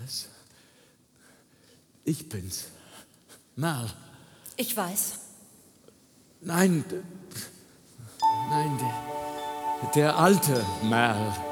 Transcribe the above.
alles? Ich bin's. Merle. Ich weiß. Nein, der alte Merle.